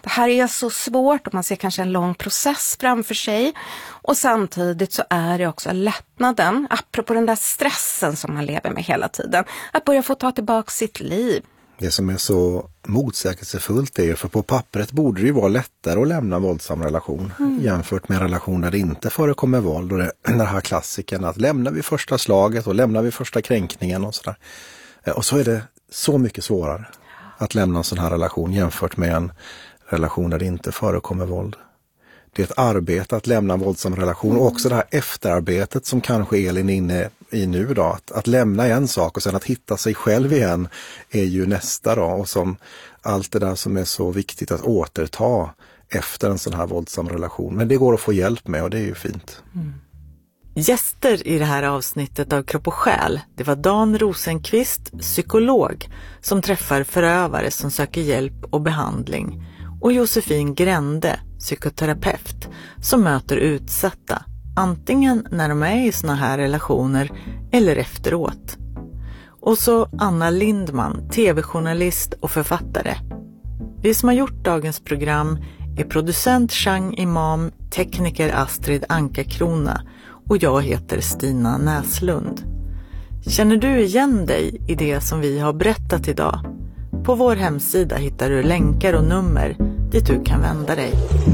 Det här är så svårt och man ser kanske en lång process framför sig. Och samtidigt så är det också lättnaden, apropå den där stressen som man lever med hela tiden, att börja få ta tillbaka sitt liv. Det som är så motsägelsefullt är ju, för på pappret borde det ju vara lättare att lämna en våldsam relation jämfört med en relation där det inte förekommer våld. Och den här klassiken att lämnar vi första slaget och lämnar vi första kränkningen och sådär. Och så är det så mycket svårare att lämna en sån här relation jämfört med en relation där det inte förekommer våld. Det är ett arbete att lämna en våldsam relation och också det här efterarbetet som kanske Elin är inne i nu då. Att lämna en sak och sen att hitta sig själv igen är ju nästa då. Och som allt det där som är så viktigt att återta efter en sån här våldsam relation. Men det går att få hjälp med och det är ju fint. Gäster i det här avsnittet av Kropp och själ, det var Dan Rosenqvist, psykolog, som träffar förövare som söker hjälp och behandling, och Josefin Grände, psykoterapeut, som möter utsatta, antingen när de är i såna här relationer eller efteråt. Och så Anna Lindman, tv-journalist och författare. Vi som har gjort dagens program är producent Chang Imam, tekniker Astrid Ankarkrona och jag heter Stina Näslund. Känner du igen dig i det som vi har berättat idag? På vår hemsida hittar du länkar och nummer dit du kan vända dig.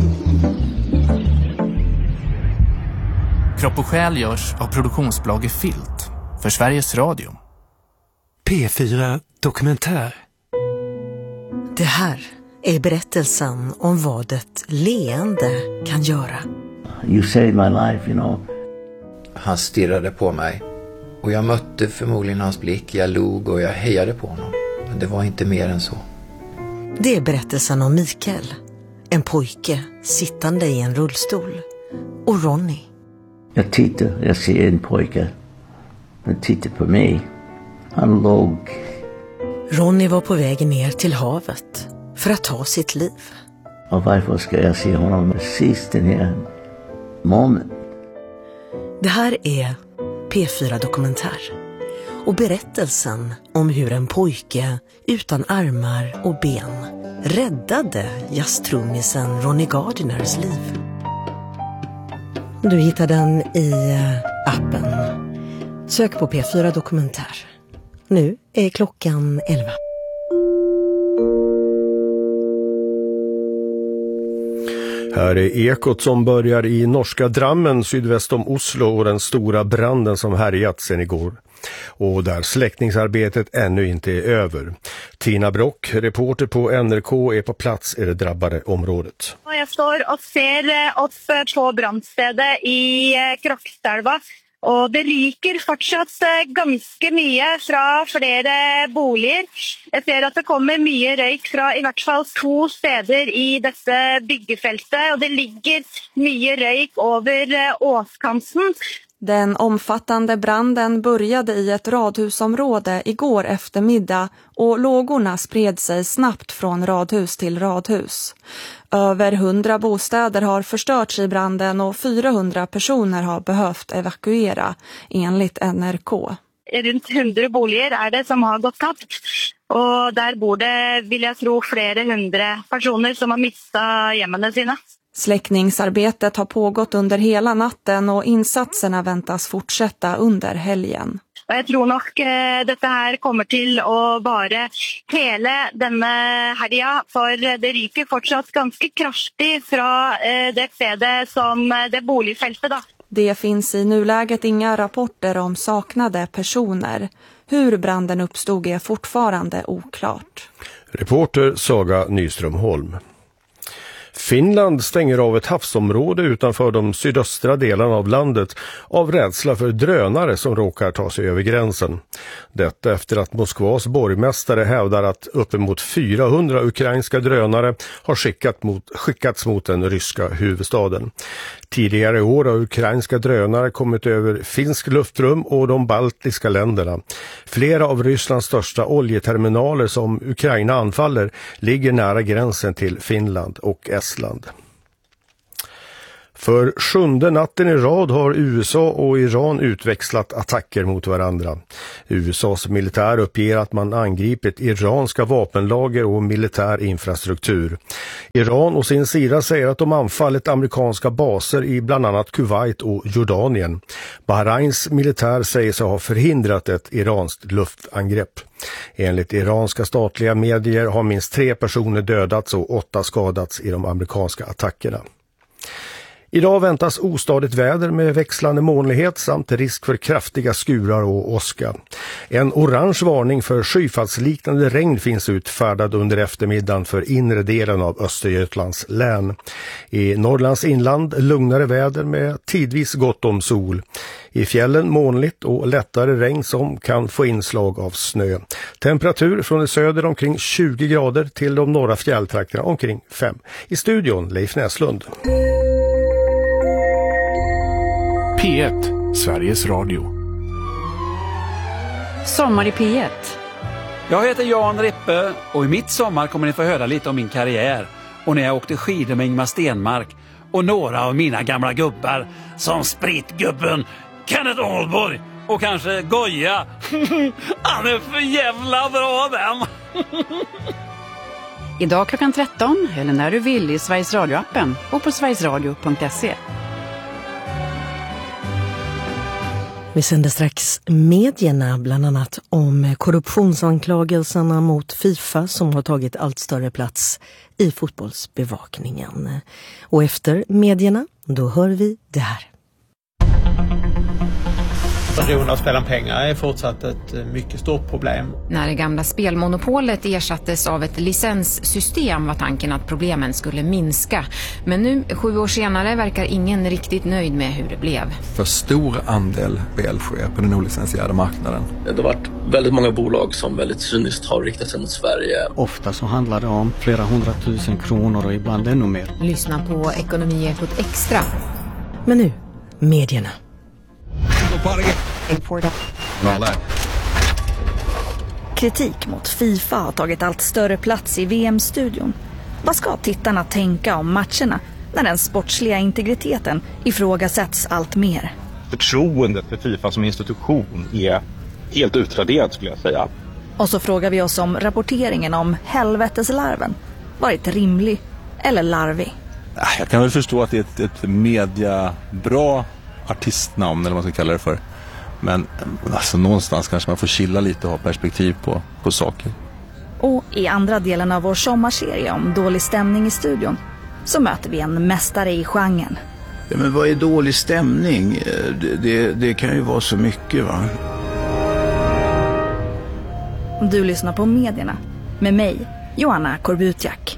Kropp och själ görs av produktionsbolaget Filt för Sveriges Radio. P4 Dokumentär. Det här är berättelsen om vad ett leende kan göra. You saved my life, you know. Han stirrade på mig och jag mötte förmodligen hans blick. Jag log och jag hejade på honom. Men det var inte mer än så. Det är berättelsen om Mikael, en pojke sittande i en rullstol, och Ronny. Jag ser en pojke. Han tittar på mig. Han låg. Ronny var på väg ner till havet för att ta sitt liv. Och varför ska jag se honom precis den här moment? Det här är P4 Dokumentär och berättelsen om hur en pojke utan armar och ben räddade jazztrummisen Ronny Gardiners liv. Du hittar den i appen. Sök på P4 Dokumentär. Nu är klockan 11. Här är ekot som börjar i norska Drammen sydväst om Oslo och den stora branden som härjat sedan igår. Och där släckningsarbetet ännu inte är över. Tina Brock, reporter på NRK, är på plats i det drabbade området. Jag står och ser upp på brandstedet i Krokstadelva. Och det ryker fortsatt ganska mycket från flera bostäder. Jag ser att det kommer mycket rök från i hvert fall 2 steder i dessa byggefältet. Och det ligger mycket rök över åskanten. Den omfattande branden började i ett radhusområde igår eftermiddag och lågorna spred sig snabbt från radhus till radhus. Över 100 bostäder har förstörts i branden och 400 personer har behövt evakuera, enligt NRK. Runt 100 bostäder är det som har gått tapt. Och där bor det, vill jag tro, flera 100 personer som har mistat hemmen sina. Släckningsarbetet har pågått under hela natten och insatserna väntas fortsätta under helgen. Jag tror nog detta här kommer till att vara hela denna helgen, för det ryker fortsatt ganska kraftigt från det stället som det boligfältet då. Det finns i nuläget inga rapporter om saknade personer. Hur branden uppstod är fortfarande oklart. Reporter Saga Nyström Holm. Finland stänger av ett havsområde utanför de sydöstra delarna av landet av rädsla för drönare som råkar ta sig över gränsen. Detta efter att Moskvas borgmästare hävdar att uppemot 400 ukrainska drönare har skickats mot den ryska huvudstaden. Tidigare i år har ukrainska drönare kommit över finsk luftrum och de baltiska länderna. Flera av Rysslands största oljeterminaler som Ukraina anfaller ligger nära gränsen till Finland och Estland. För 7:e natten i rad har USA och Iran utväxlat attacker mot varandra. USAs militär uppger att man angripit iranska vapenlager och militär infrastruktur. Iran å sin sida säger att de anfallit amerikanska baser i bland annat Kuwait och Jordanien. Bahrains militär säger sig ha förhindrat ett iranskt luftangrepp. Enligt iranska statliga medier har minst 3 personer dödats och 8 skadats i de amerikanska attackerna. Idag väntas ostadigt väder med växlande molnighet samt risk för kraftiga skurar och åska. En orange varning för skyfallsliknande regn finns utfärdad under eftermiddagen för inre delen av Östergötlands län. I Norrlands inland lugnare väder med tidvis gott om sol. I fjällen molnigt och lättare regn som kan få inslag av snö. Temperatur från det söder omkring 20 grader till de norra fjälltrakterna omkring 5. I studion Leif Näslund. P1, Sveriges Radio. Sommar i P1. Jag heter Jan Rippe och i mitt sommar kommer ni få höra lite om min karriär och när jag åkte skidor med Ingmar Stenmark och några av mina gamla gubbar som Spritgubben, Kenneth Ahlborg och kanske Goya. Han är för jävla bra den. Idag klockan 13 eller när du vill i Sveriges Radio-appen och på sverigesradio.se. Vi sänder strax medierna, bland annat om korruptionsanklagelserna mot FIFA som har tagit allt större plats i fotbollsbevakningen. Och efter medierna, då hör vi det här. Beroende av spela pengar är fortsatt ett mycket stort problem. När det gamla spelmonopolet ersattes av ett licenssystem var tanken att problemen skulle minska. Men nu, 7 år senare, verkar ingen riktigt nöjd med hur det blev. För stor andel spel sker på den olicensierade marknaden. Det har varit väldigt många bolag som väldigt cyniskt har riktat sig mot Sverige. Ofta så handlar det om flera 100 000 kronor och ibland ännu mer. Lyssna på Ekonomiekot Extra. Men nu, medierna. Kritik mot FIFA har tagit allt större plats i VM-studion. Vad ska tittarna tänka om matcherna när den sportsliga integriteten ifrågasätts allt mer? Förtroendet för FIFA som institution är helt utraderat, skulle jag säga. Och så frågar vi oss om rapporteringen om helveteslarven varit rimlig eller larvig. Jag kan väl förstå att det är ett mediabra artistnamn eller vad man ska kalla det för. Men alltså, någonstans kanske man får chilla lite och ha perspektiv på saker. Och i andra delen av vår sommarserie om dålig stämning i studion så möter vi en mästare i genren. Ja, men vad är dålig stämning? Det kan ju vara så mycket, va? Du lyssnar på medierna med mig, Joanna Korbutiak.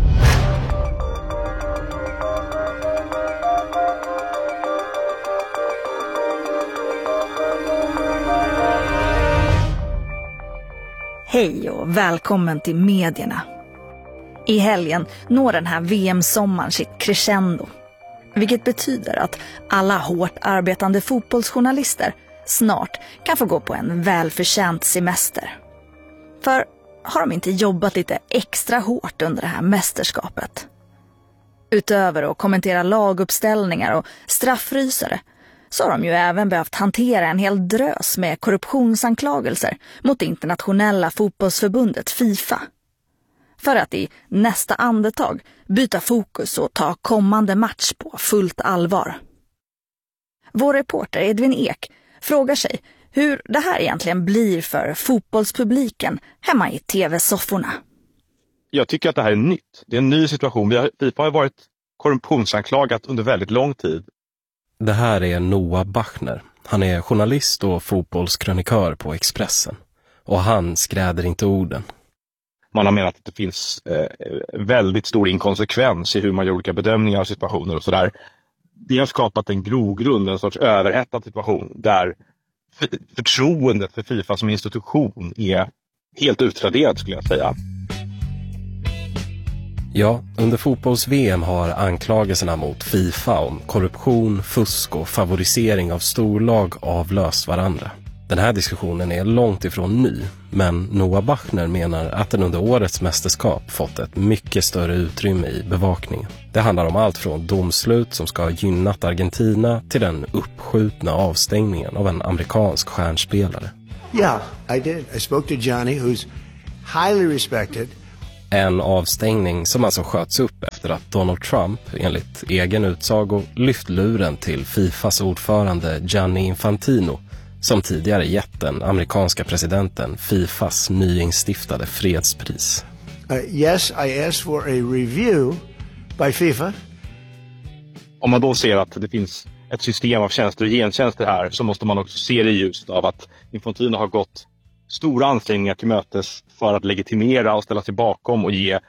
Hej och välkommen till medierna. I helgen når den här VM-sommaren sitt crescendo. Vilket betyder att alla hårt arbetande fotbollsjournalister snart kan få gå på en välförtjänt semester. För har de inte jobbat lite extra hårt under det här mästerskapet? Utöver att kommentera laguppställningar och straffrysare så har de ju även behövt hantera en hel drös med korruptionsanklagelser mot det internationella fotbollsförbundet FIFA. För att i nästa andetag byta fokus och ta kommande match på fullt allvar. Vår reporter Edvin Ek frågar sig hur det här egentligen blir för fotbollspubliken hemma i tv-sofforna. Jag tycker att det här är nytt. Det är en ny situation. FIFA har varit korruptionsanklagat under väldigt lång tid. Det här är Noah Bachner. Han är journalist och fotbollskrönikör på Expressen. Och han skräder inte orden. Man har menat att det finns väldigt stor inkonsekvens i hur man gör olika bedömningar av situationer och sådär. Det har skapat en grogrund, en sorts överhettad situation där förtroendet för FIFA som institution är helt utraderat, skulle jag säga. Ja, under fotbolls-VM har anklagelserna mot FIFA om korruption, fusk och favorisering av storlag avlöst varandra. Den här diskussionen är långt ifrån ny, men Noah Bachner menar att den under årets mästerskap fått ett mycket större utrymme i bevakningen. Det handlar om allt från domslut som ska ha gynnat Argentina till den uppskjutna avstängningen av en amerikansk stjärnspelare. Yeah, I did. I spoke to Johnny, who's highly respected. En avstängning som alltså sköts upp efter att Donald Trump, enligt egen utsago, lyft luren till FIFAs ordförande Gianni Infantino, som tidigare gett den amerikanska presidenten FIFAs nyinstiftade fredspris. Yes, I asked for a review by FIFA. Om man då ser att det finns ett system av tjänster och gentjänster här, så måste man också se det i ljuset av att Infantino har gått stora ansträngningar till mötes för att legitimera och ställa sig bakom och ge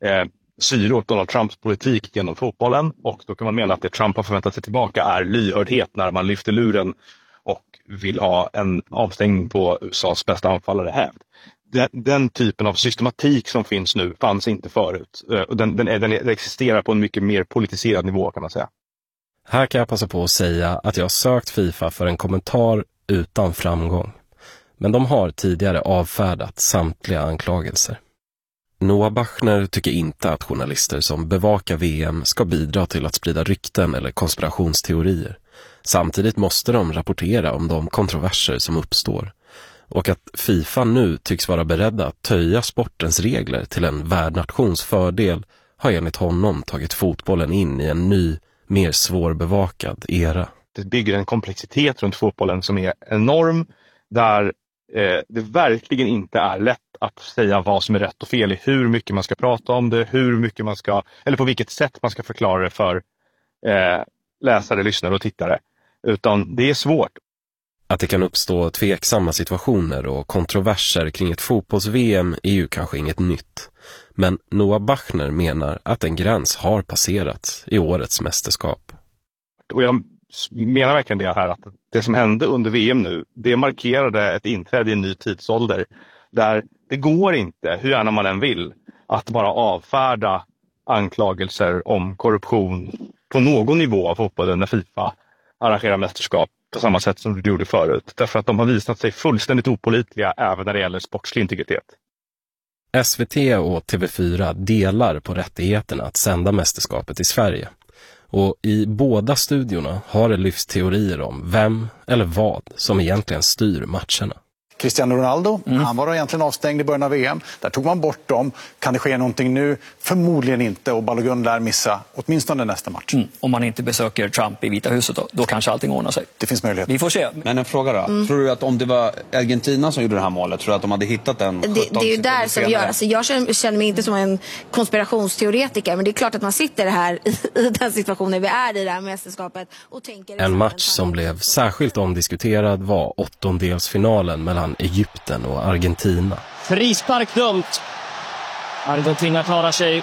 syre åt Donald Trumps politik genom fotbollen. Och då kan man mena att det Trump har förväntat sig tillbaka är lyhördhet när man lyfter luren och vill ha en avstängning på USAs bästa anfallare hävd. Den typen av systematik som finns nu fanns inte förut. Den existerar på en mycket mer politiserad nivå, kan man säga. Här kan jag passa på att säga att jag har sökt FIFA för en kommentar utan framgång. Men de har tidigare avfärdat samtliga anklagelser. Noah Bachner tycker inte att journalister som bevakar VM ska bidra till att sprida rykten eller konspirationsteorier. Samtidigt måste de rapportera om de kontroverser som uppstår. Och att FIFA nu tycks vara beredda att töja sportens regler till en värdnations fördel har enligt honom tagit fotbollen in i en ny, mer svårbevakad era. Det bygger en komplexitet runt fotbollen som är enorm, där det verkligen inte är lätt att säga vad som är rätt och fel i hur mycket man ska prata om det, hur mycket man ska, eller på vilket sätt man ska förklara det för läsare, lyssnare och tittare. Utan det är svårt. Att det kan uppstå tveksamma situationer och kontroverser kring ett fotbolls-VM är ju kanske inget nytt. Men Noah Bachner menar att en gräns har passerats i årets mästerskap. Och jag menar verkligen det här, att det som hände under VM nu, det markerade ett inträde i en ny tidsålder där det går inte, hur gärna man än vill, att bara avfärda anklagelser om korruption på någon nivå av fotbollen när FIFA arrangerar mästerskap på samma sätt som du gjorde förut. Därför att de har visat sig fullständigt opålitliga även när det gäller sportslig integritet. SVT och TV4 delar på rättigheterna att sända mästerskapet i Sverige. Och i båda studiorna har det lyfts teorier om vem eller vad som egentligen styr matcherna. Cristiano Ronaldo, han var egentligen avstängd i början av VM. Där tog man bort dem. Kan det ske någonting nu? Förmodligen inte, och Balogun lär missa åtminstone nästa match. Om man inte besöker Trump i Vita huset då kanske allting ordnar sig. Det finns möjlighet. Vi får se. Men en fråga då. Tror du att om det var Argentina som gjorde det här målet, tror du att de hade hittat den? Det är ju där som gör. Alltså, jag känner mig inte som en konspirationsteoretiker, men det är klart att man sitter här i den situationen vi är i det här mästerskapet och tänker... En match som blev särskilt omdiskuterad var åttondelsfinalen mellan Egypten och Argentina. Frispark dömt. Argentina klarar sig.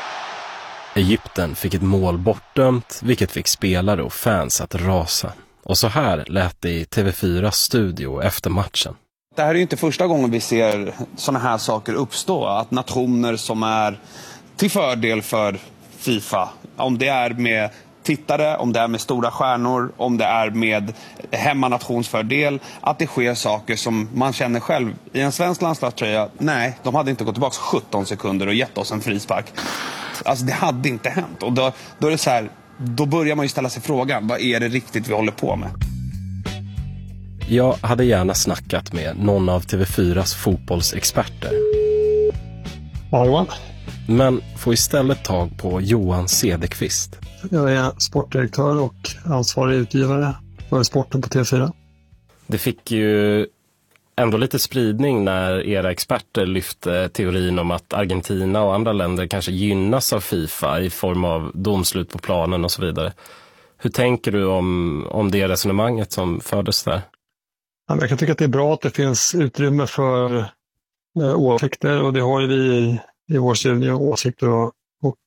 Egypten fick ett mål bortdömt, vilket fick spelare och fans att rasa. Och så här lät det i TV4 studio efter matchen. Det här är ju inte första gången vi ser såna här saker uppstå. Att nationer som är till fördel för FIFA, om det är med tittare, om det är med stora stjärnor, om det är med hemmanationsfördel, att det sker saker som man känner själv i en svensk landslagströja. Nej, de hade inte gått tillbaka 17 sekunder och gett oss en frispark. Alltså det hade inte hänt. Och då är det så här, då börjar man ju ställa sig frågan, vad är det riktigt vi håller på med? Jag hade gärna snackat med någon av TV4s fotbollsexperter. Johan. Men får istället tag på Johan Cederqvist. Jag är sportdirektör och ansvarig utgivare för sporten på TV4. Det fick ju ändå lite spridning när era experter lyfte teorin om att Argentina och andra länder kanske gynnas av FIFA i form av domslut på planen och så vidare. Hur tänker du om det resonemanget som fördes där? Jag kan tycka att det är bra att det finns utrymme för åsikter, och det har ju vi i vår studie, åsikter och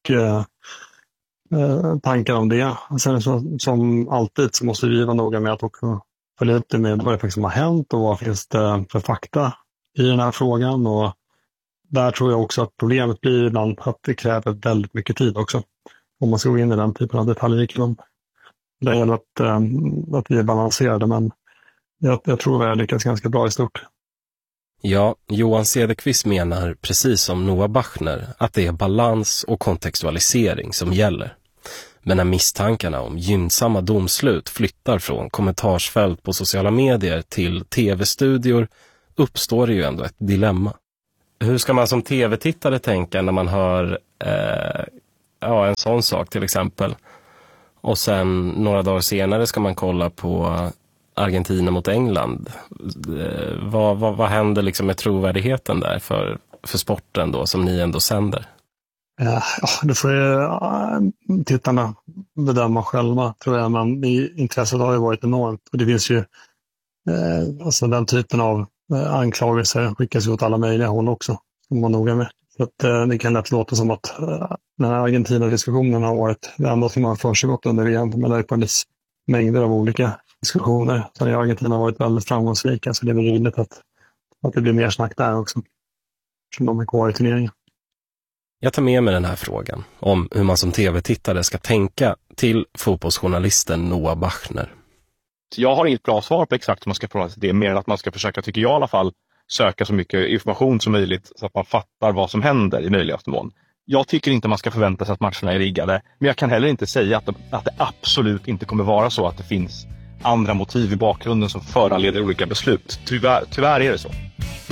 tankar om det. Sen som alltid så måste vi vara noga med att också följa upp det med vad det faktiskt har hänt och vad finns det för fakta i den här frågan. Och där tror jag också att problemet blir ibland att det kräver väldigt mycket tid också om man ska gå in i den typen av detaljrikedom. Det gäller att vi är balanserade, men jag tror att jag lyckats ganska bra i stort. Ja, Johan Cederqvist menar, precis som Noah Bachner, att det är balans och kontextualisering som gäller. Men när misstankarna om gynnsamma domslut flyttar från kommentarsfält på sociala medier till tv-studior uppstår det ju ändå ett dilemma. Hur ska man som tv-tittare tänka när man hör en sån sak till exempel? Och sen några dagar senare ska man kolla på Argentina mot England. Vad händer liksom med trovärdigheten där för sporten då som ni ändå sänder? Ja, det får ju tittarna bedöma själva, tror jag. Men intresset har ju varit enormt. Och det finns ju alltså den typen av anklagelser skickas ut åt alla möjliga håll också, som man noga med. Så att, det kan lätt låta som att den här Argentina-diskussionen har varit det enda som har försiggått under VM, men det är funnits mängder av olika diskussioner. Så i Argentina har varit väldigt framgångsrika, så det är väl rimligt att det blir mer snack där också, som de är kvar i turneringen. Jag tar med mig den här frågan om hur man som tv-tittare ska tänka till fotbollsjournalisten Noah Bachner. Jag har inget bra svar på exakt hur man ska förhålla sig till det, mer än att man ska försöka, tycker jag i alla fall, söka så mycket information som möjligt så att man fattar vad som händer i möjligaste mån. Jag tycker inte man ska förvänta sig att matcherna är riggade, men jag kan heller inte säga att det absolut inte kommer vara så att det finns andra motiv i bakgrunden som föranleder olika beslut. Tyvärr är det så.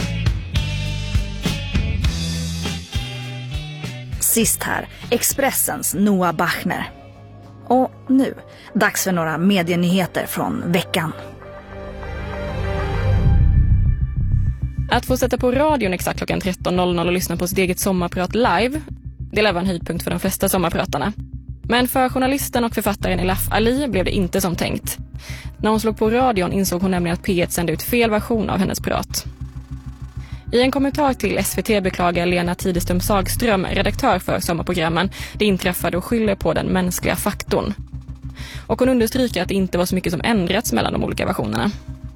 Sist här, Expressens Noah Bachner. Och nu, dags för några medienyheter från veckan. Att få sätta på radion exakt klockan 13.00 och lyssna på sitt eget sommarprat live, det lär vara en höjdpunkt för de flesta sommarpratarna. Men för journalisten och författaren Elaf Ali blev det inte som tänkt. När hon slog på radion insåg hon nämligen att P1 sände ut fel version av hennes prat. I en kommentar till SVT beklagar Lena Tidestum Sagström, redaktör för sommarprogrammen, det inträffade och skyller på den mänskliga faktorn. Och hon understryker att det inte var så mycket som ändrats mellan de olika versionerna.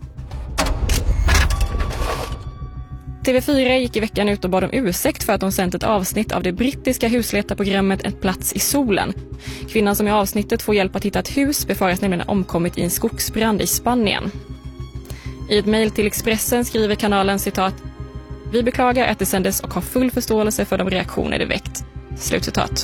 TV4 gick i veckan ut och bad om ursäkt för att de sänt ett avsnitt av det brittiska husletarprogrammet En plats i solen. Kvinnan som i avsnittet får hjälp att hitta ett hus befaras nämligen omkommit i en skogsbrand i Spanien. I ett mejl till Expressen skriver kanalen citat: "Vi beklagar att det sändes och har full förståelse för de reaktioner det väckt." Slutcitat.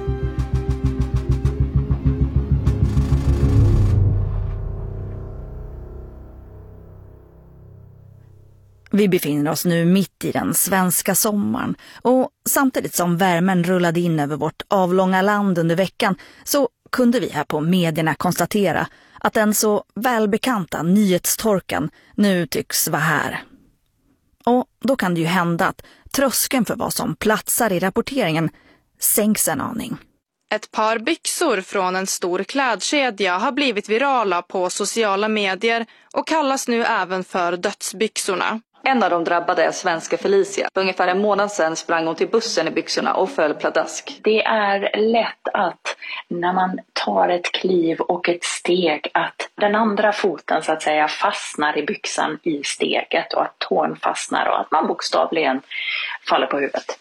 Vi befinner oss nu mitt i den svenska sommaren och samtidigt som värmen rullade in över vårt avlånga land under veckan så kunde vi här på medierna konstatera att den så välbekanta nyhetstorkan nu tycks vara här. Och då kan det ju hända att tröskeln för vad som platsar i rapporteringen sänks en aning. Ett par byxor från en stor klädkedja har blivit virala på sociala medier och kallas nu även för dödsbyxorna. En av de drabbade är svenska Felicia. För ungefär en månad sedan sprang hon till bussen i byxorna och föll pladask. Det är lätt att när man tar ett kliv och ett steg att den andra foten så att säga fastnar i byxan i steget och att tån fastnar och att man bokstavligen faller på huvudet.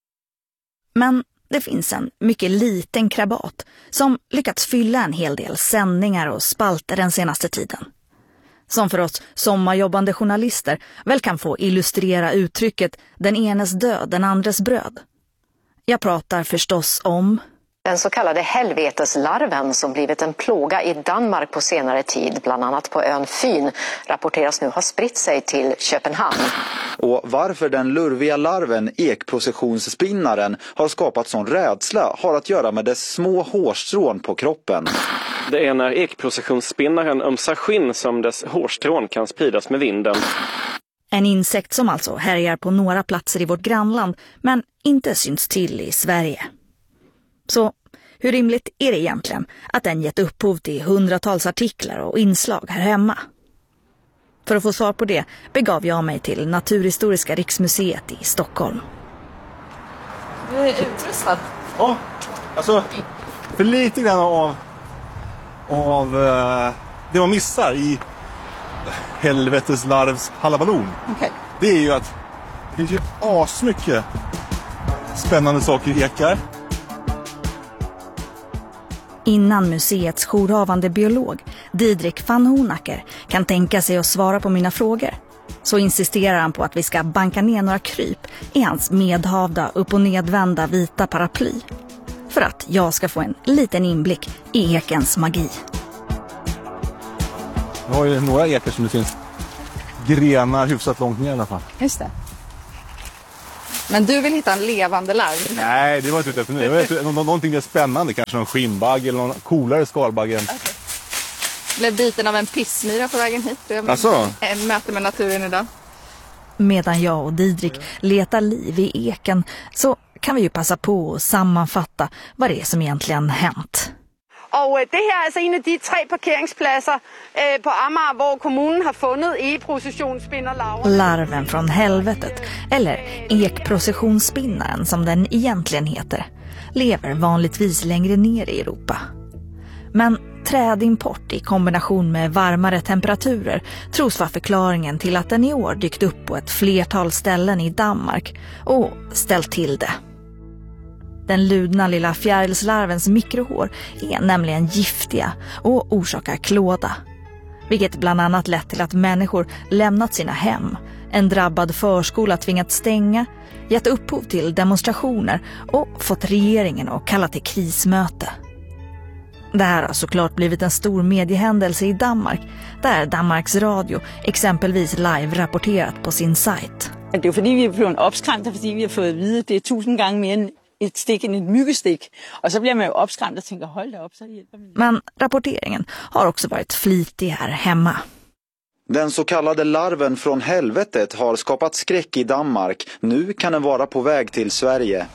Men det finns en mycket liten krabat som lyckats fylla en hel del sändningar och spalter den senaste tiden. Som för oss sommarjobbande journalister väl kan få illustrera uttrycket den enes död, den andres bröd. Jag pratar förstås om den så kallade helveteslarven som blivit en plåga i Danmark på senare tid, bland annat på ön Fyn, rapporteras nu ha spritt sig till Köpenhamn. Och varför den lurviga larven, ekprocessionsspinnaren, har skapat sån rädsla har att göra med dess små hårstrån på kroppen. Det är när ekprocessionsspinnaren ömsar skinn som dess hårstrån kan spridas med vinden. En insekt som alltså härjar på några platser i vårt grannland men inte syns till i Sverige. Så hur rimligt är det egentligen att den gett upphov till hundratals artiklar och inslag här hemma? För att få svar på det begav jag mig till Naturhistoriska riksmuseet i Stockholm. Du är utrustad. Ja, alltså för lite grann av det man missar i helveteslarvs halabalon. Okay. Det är ju att det finns ju asmycket spännande saker i ekar. Innan museets jourhavande biolog Didrik van Honacker kan tänka sig att svara på mina frågor, så insisterar han på att vi ska banka ner några kryp i hans medhavda upp- och nedvända vita paraply för att jag ska få en liten inblick i ekens magi. Jag har ju några ekar som det finns grenar hyfsat långt ner i alla fall. Just det. Men du vill hitta en levande larv? Nej, det var inte ute efter nu. Jag vet, någonting där spännande, kanske någon skinnbagge eller någon coolare skalbagge. Okay. Blev biten av en pissmyra på vägen hit. Alltså? En möte med naturen idag. Medan jag och Didrik letar liv i eken så kan vi ju passa på att sammanfatta vad det är som egentligen hänt. Och det här är alltså en av de 3 parkeringsplatser på Amager hvor kommunen har funnit ekprocessionsspinnerlarver. Larven från helvetet, eller ekprocessionsspinnaren som den egentligen heter, lever vanligtvis längre ner i Europa. Men trädimport i kombination med varmare temperaturer tros vara förklaringen till att den i år dykt upp på ett flertal ställen i Danmark och ställt till det. Den ludna lilla fjärilslarvens mikrohår är nämligen giftiga och orsakar klåda, vilket bland annat lett till att människor lämnat sina hem, en drabbad förskola tvingat stänga, gett upphov till demonstrationer och fått regeringen att kalla till krismöte. Det här har såklart blivit en stor mediehändelse i Danmark, där Danmarks Radio exempelvis live-rapporterat på sin sajt. Det är för att vi har blivit uppskrämda, för att vi har fått veta det 1000 gånger mer än ett stick än ett myggestick. Och så blir man ju uppskrämd och tänker, håll det upp så hjälper mig. Men rapporteringen har också varit flitig här hemma. Den så kallade larven från helvetet har skapat skräck i Danmark. Nu kan den vara på väg till Sverige.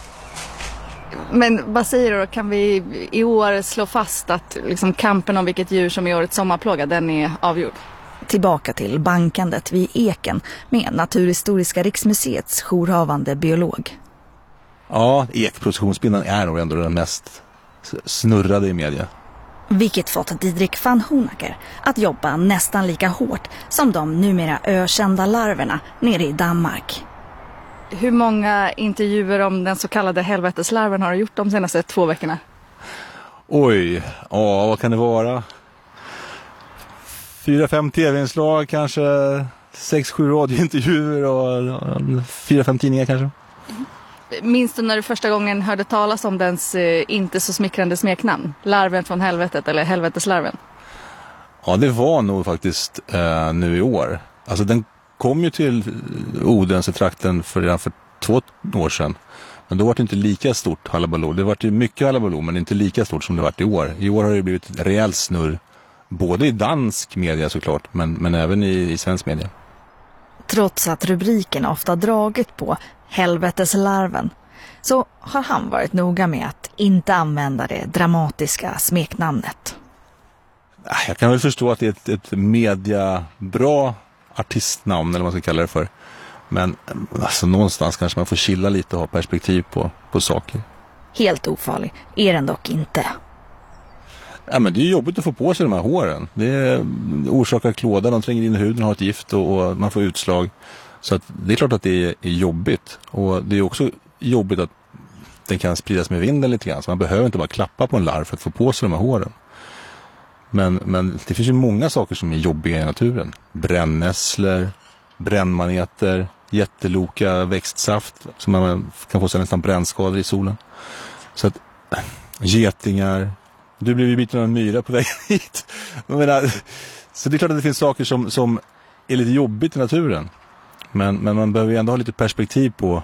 Men vad säger du då? Kan vi i år slå fast att liksom kampen om vilket djur som är årets sommarplåga, den är avgjord? Tillbaka till bankandet vid eken med Naturhistoriska riksmuseets jourhavande biolog. Ja, ekprocessionsspinnan är nog ändå den mest snurrade i media. Vilket fått Didrik van Honacker att jobba nästan lika hårt som de numera ökända larverna nere i Danmark. Hur många intervjuer om den så kallade helveteslarven har du gjort de senaste 2 veckorna? Oj, ja, vad kan det vara? 4-5 tv-inslag, kanske 6-7 radiointervjuer och 4-5 tidningar kanske. Minns du när du första gången hörde talas om dens inte så smickrande smeknamn? Larven från helvetet eller helveteslarven? Ja, det var nog faktiskt nu i år. Alltså den kom ju till Odense-trakten redan för 2 år sedan. Men då var det inte lika stort halabaloo. Det var ju mycket halabaloo, men inte lika stort som det varit i år. I år har det blivit rejäl snurr. Både i dansk media såklart, men även i svensk media. Trots att rubriken ofta dragit på helveteslarven så har han varit noga med att inte använda det dramatiska smeknamnet. Jag kan väl förstå att det är ett mediabra artistnamn eller vad man ska kalla det för. Men alltså, någonstans kanske man får chilla lite och ha perspektiv på saker. Helt ofarlig är den dock inte. Ja, men det är jobbigt att få på sig de här håren. Det orsakar klåda, de tränger in i huden, har ett gift och man får utslag. Så att det är klart att det är jobbigt. Och det är också jobbigt att den kan spridas med vinden lite grann. Så man behöver inte bara klappa på en larv för att få på sig de här håren. Men det finns ju många saker som är jobbiga i naturen. Brännässlor, brännmaneter, jätteloka växtsaft som man kan få sig nästan brännskador i solen. Så att getingar, du blev ju biten av en myra på vägen hit. Så det är klart att det finns saker som är lite jobbigt i naturen. Men man behöver ju ändå ha lite perspektiv på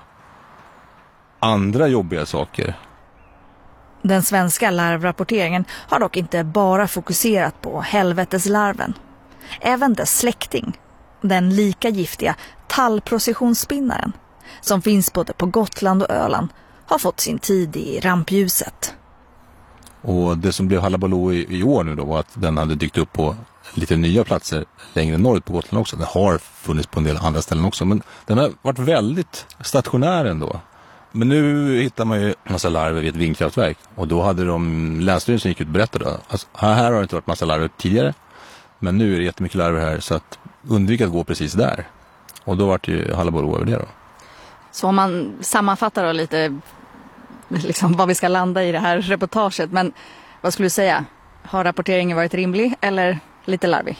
andra jobbiga saker. Den svenska larvrapporteringen har dock inte bara fokuserat på helveteslarven. Även dess släkting, den lika giftiga tallprocessionsspinnaren, som finns både på Gotland och Öland, har fått sin tid i rampljuset. Och det som blev halabaloo i år nu då var att den hade dykt upp på lite nya platser längre norrut på Gotland också. Den har funnits på en del andra ställen också, men den har varit väldigt stationär ändå. Men nu hittar man ju en massa larver vid ett vindkraftverk och då hade länsstyrelsen gick ut och berättade alltså, här har det inte varit massa larver tidigare, men nu är det jättemycket larver här så att undvika att gå precis där. Och då var det ju halabaloo över det då. Så om man sammanfattar då lite liksom vad vi ska landa i det här reportaget, men vad skulle du säga? Har rapporteringen varit rimlig eller lite larvig?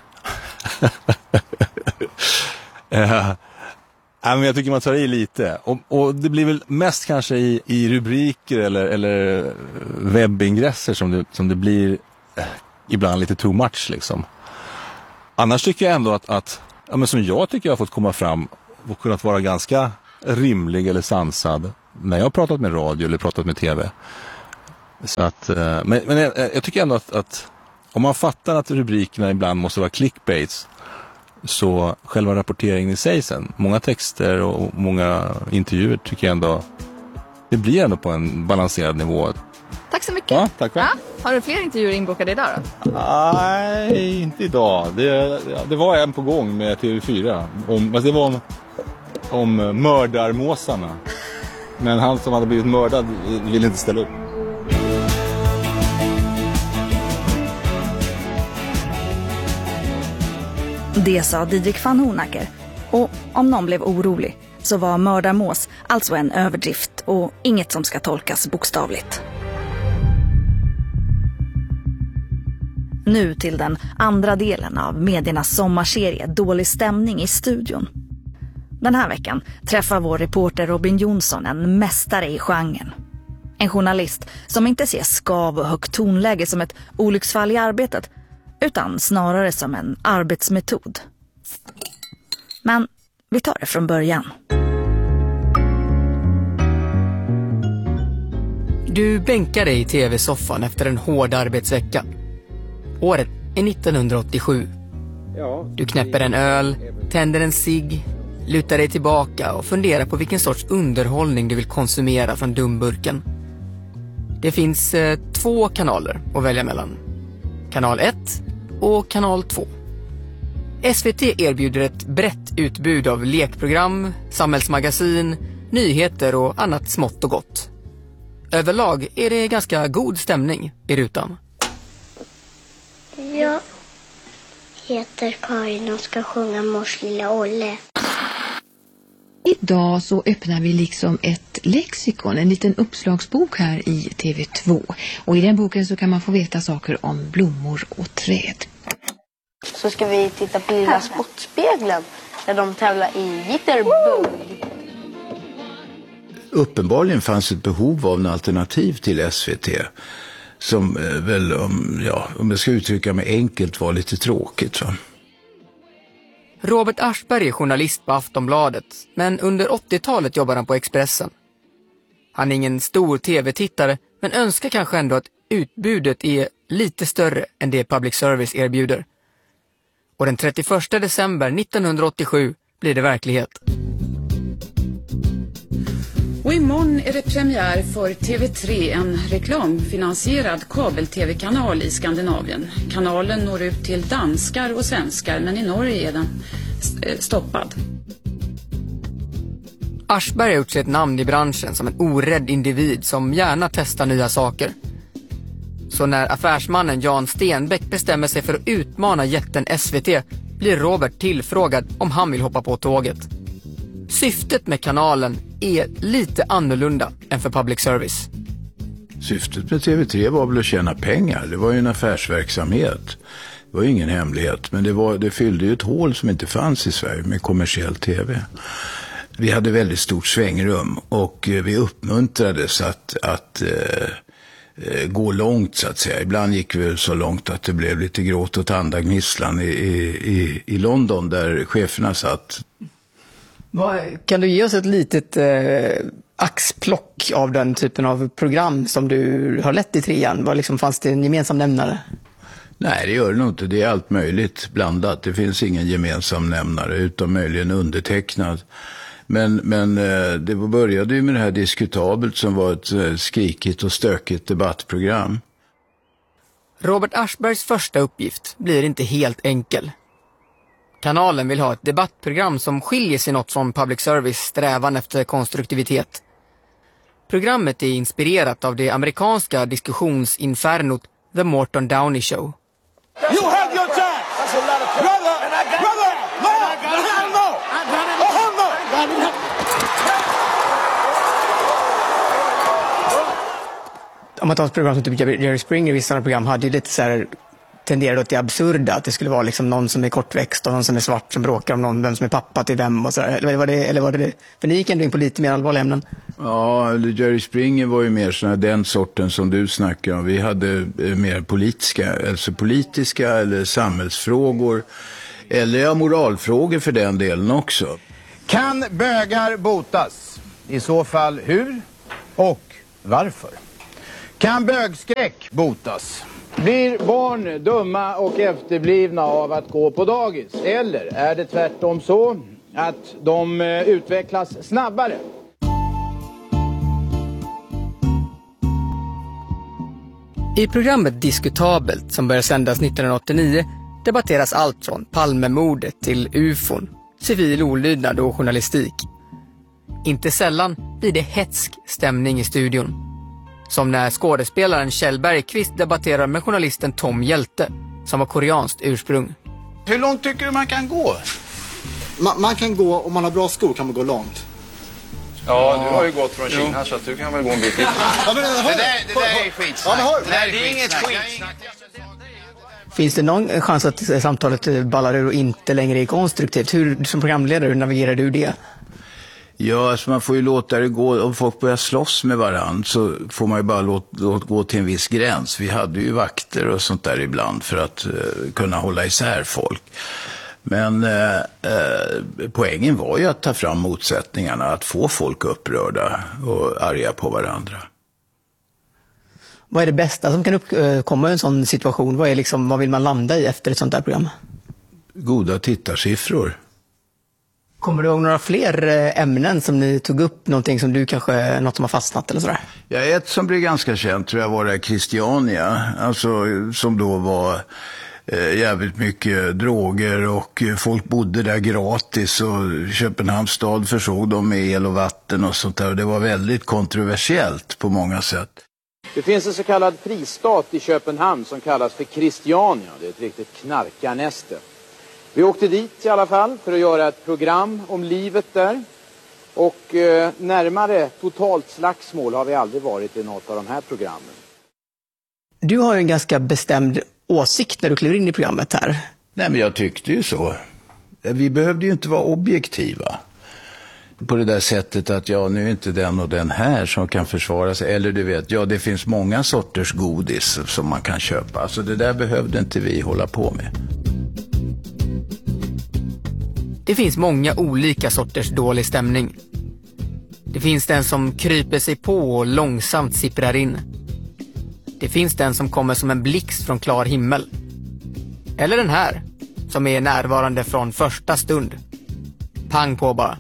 Men jag tycker man tar i lite. Och det blir väl mest kanske i rubriker eller webbingresser som det blir ibland lite too much liksom. Annars tycker jag ändå att men som jag tycker jag har fått komma fram och kunnat vara ganska rimlig eller sansad när jag har pratat med radio eller pratat med tv. Så att, men jag tycker ändå att om man fattar att rubrikerna ibland måste vara clickbaits, så själva rapporteringen i sig sen, många texter och många intervjuer tycker jag ändå, det blir ändå på en balanserad nivå. Tack så mycket. Ja, tack. Ja, har du fler intervjuer inbokade idag då? Nej, inte idag. Det var en på gång med TV4. Det var om mördarmåsarna. Men han som hade blivit mördad ville inte ställa upp. Det sa Didrik van Honacker. Och om någon blev orolig så var mördarmås alltså en överdrift och inget som ska tolkas bokstavligt. Nu till den andra delen av mediernas sommarserie Dålig stämning i studion. Den här veckan träffar vår reporter Robin Jonsson en mästare i genren. En journalist som inte ser skav och högt tonläge som ett olycksfall i arbetet, utan snarare som en arbetsmetod. Men vi tar det från början. Du bänkar dig i tv-soffan efter en hård arbetsvecka. Året är 1987. Du knäpper en öl, tänder en cigg, lutar dig tillbaka och funderar på vilken sorts underhållning du vill konsumera från dumburken. Det finns 2 kanaler att välja mellan. Kanal 1 och kanal 2. SVT erbjuder ett brett utbud av lekprogram, samhällsmagasin, nyheter och annat smått och gott. Överlag är det ganska god stämning i rutan. Jag heter Karin och ska sjunga Mors lilla Olle. Idag så öppnar vi liksom ett lexikon, en liten uppslagsbok här i TV2. Och i den boken så kan man få veta saker om blommor och träd. Så ska vi titta på Lilla Spottspegeln där de tävlar i Jitterbug. Uppenbarligen fanns ett behov av en alternativ till SVT som väl, om jag ska uttrycka mig enkelt, var lite tråkigt. Va? Robert Aschberg är journalist på Aftonbladet, men under 80-talet jobbar han på Expressen. Han är ingen stor tv-tittare, men önskar kanske ändå att utbudet är lite större än det public service erbjuder. Och den 31 december 1987 blir det verklighet. Och imorgon är det premiär för TV3, en reklamfinansierad kabel-tv-kanal i Skandinavien. Kanalen når ut till danskar och svenskar, men i Norge är den stoppad. Aschberg har gjort sig ett namn i branschen som en orädd individ som gärna testar nya saker. Så när affärsmannen Jan Stenbeck bestämmer sig för att utmana jätten SVT blir Robert tillfrågad om han vill hoppa på tåget. Syftet med kanalen är lite annorlunda än för public service. Syftet med TV3 var väl att tjäna pengar. Det var ju en affärsverksamhet. Det var ju ingen hemlighet. Men det fyllde ju ett hål som inte fanns i Sverige med kommersiell tv. Vi hade väldigt stort svängrum och vi uppmuntrades att gå långt så att säga. Ibland gick vi så långt att det blev lite gråt och tandagnisslan i London där cheferna satt. Kan du ge oss ett litet axplock av den typen av program som du har lett i 3:an? Vad liksom, fanns det en gemensam nämnare? Nej, det gör det nog inte. Det är allt möjligt blandat. Det finns ingen gemensam nämnare utom möjligen undertecknad. Men det började ju med det här Diskutabelt som var ett skrikigt och stökigt debattprogram. Robert Aschbergs första uppgift blir inte helt enkel. Kanalen vill ha ett debattprogram som skiljer sig något från public service strävan efter konstruktivitet. Programmet är inspirerat av det amerikanska diskussionsinfernot The Morton Downey Show. You have your time. That's a lot of brother, om man tar ett program som typ Jerry Springer, vissa program hade ju lite så här, tenderade åt det absurda, att det skulle vara liksom någon som är kortväxt och någon som är svart som bråkar om någon, vem som är pappa till vem och så där. Eller var det för ni gick ändå in på lite mer allvarliga ämnen? Ja, Jerry Springer var ju mer såna, den sorten som du snackar om. Vi hade mer politiska eller samhällsfrågor eller moralfrågor för den delen också. Kan bögar botas? I så fall hur och varför? Kan bögskräck botas? Blir barn dumma och efterblivna av att gå på dagis? Eller är det tvärtom så att de utvecklas snabbare? I programmet Diskutabelt som började sändas 1989 debatteras allt från Palmemordet till UFOn, civil olydnad och journalistik. Inte sällan blir det hetsk stämning i studion. Som när skådespelaren Kjell Bergqvist debatterar med journalisten Tom Hjälte, som har koreanskt ursprung. Hur långt tycker du man kan gå? Man kan gå, om man har bra skor kan man gå långt. Ja, du har ju gått från Kina så att du kan väl gå en bit. Ja, det där är skitsnack. Nej, det är inget skitsnack. Finns det någon chans att samtalet ballar ur och inte längre är konstruktivt? Hur, som programledare, hur navigerar du det? Ja, alltså man får ju låta det gå. Om folk börjar slåss med varandra så får man ju bara låta gå till en viss gräns. Vi hade ju vakter och sånt där ibland för att kunna hålla isär folk. Men poängen var ju att ta fram motsättningarna, att få folk upprörda och arga på varandra. Vad är det bästa som kan uppkomma i en sån situation? Vad vill man landa i efter ett sånt där program? Goda tittarsiffror. Kommer du ihåg några fler ämnen som ni tog upp? Någonting som du kanske, något som har fastnat eller sådär? Ja, ett som blev ganska känt tror jag var det Christiania. Alltså som då var jävligt mycket droger och folk bodde där gratis och Köpenhamns stad försåg dem med el och vatten och sånt där. Och det var väldigt kontroversiellt på många sätt. Det finns en så kallad fristat i Köpenhamn som kallas för Christiania. Det är ett riktigt knarkarnäste. Vi åkte dit i alla fall för att göra ett program om livet där. Och närmare totalt slagsmål har vi aldrig varit i något av de här programmen. Du har en ganska bestämd åsikt när du kliver in i programmet här. Nej, men jag tyckte ju så. Vi behövde ju inte vara objektiva. På det där sättet att nu är inte den och den här som kan försvara sig. Eller du vet, det finns många sorters godis som man kan köpa. Alltså det där behövde inte vi hålla på med. Det finns många olika sorters dålig stämning. Det finns den som kryper sig på och långsamt sipprar in. Det finns den som kommer som en blixt från klar himmel. Eller den här, som är närvarande från första stund. Pang på bara.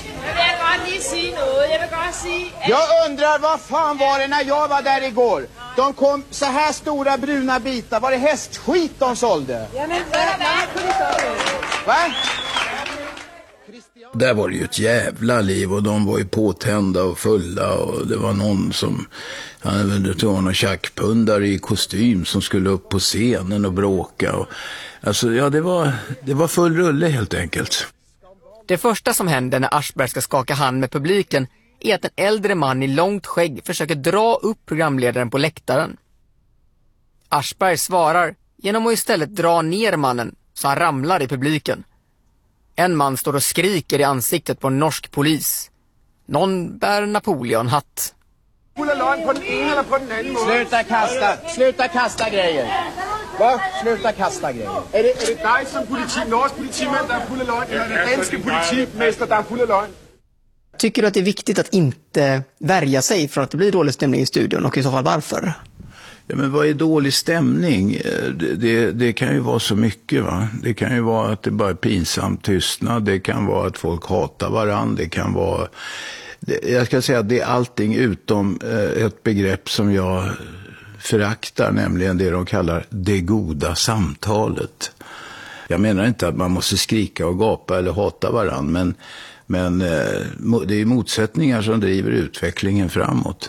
Jag undrar vad fan var det när jag var där igår? De kom så här stora bruna bitar. Var det hästskit de sålde? Va? Där var det ju ett jävla liv och de var ju påtända och fulla och det var någon som någon tjackpundare i kostym som skulle upp på scenen och bråka och alltså det var full rulle helt enkelt. Det första som händer när Aschberg ska skaka hand med publiken är att en äldre man i långt skägg försöker dra upp programledaren på läktaren. Aschberg svarar genom att istället dra ner mannen så han ramlar i publiken. En man står och skriker i ansiktet på en norsk polis. Någon bär Napoleon-hatt. Sluta kasta grejer. Va? Sluta kasta grejer. Är det dig som norsk politimand där är full av lögn eller är det danske politimästare där är full av lögn? Tycker du att det är viktigt att inte värja sig från att det blir dålig stämning i studion och i så fall varför? Ja, men vad är dålig stämning? Det kan ju vara så mycket, va? Det kan ju vara att det bara är pinsamt tystnad. Det kan vara att folk hatar varandra. Det kan vara... Jag ska säga att det är allting utom ett begrepp som jag föraktar, nämligen det de kallar det goda samtalet. Jag menar inte att man måste skrika och gapa eller hata varandra, men det är motsättningar som driver utvecklingen framåt.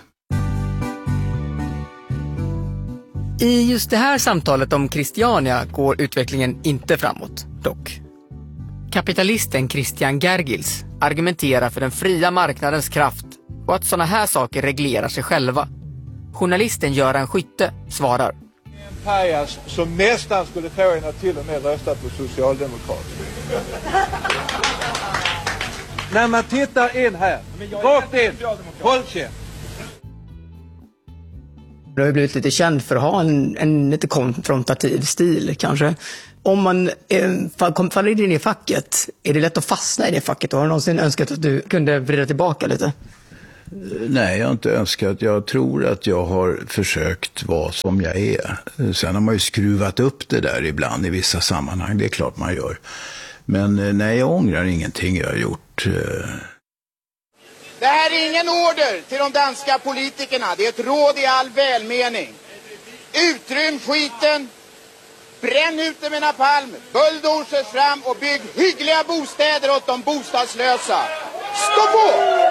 I just det här samtalet om Christiania går utvecklingen inte framåt, dock. Kapitalisten Christian Gergils argumenterar för den fria marknadens kraft och att såna här saker reglerar sig själva. Journalisten Göran Skytte svarar. En pajas som nästan skulle få en att till och med rösta på Socialdemokraterna. När man tittar in här, rakt in, håll käft. Du har ju blivit lite känd för att ha en lite konfrontativ stil kanske. Om man faller in i facket, är det lätt att fastna i det facket? Har du någonsin önskat att du kunde vrida tillbaka lite? Nej, jag har inte önskat. Jag tror att jag har försökt vara som jag är. Sen har man ju skruvat upp det där ibland i vissa sammanhang. Det är klart man gör. Men nej, jag ångrar ingenting jag har gjort. Det här är ingen order till de danska politikerna. Det är ett råd i all välmening. Utrym skiten. Bränn ut det med napalm. Bulldozers fram och bygg hyggliga bostäder åt de bostadslösa. Stå på!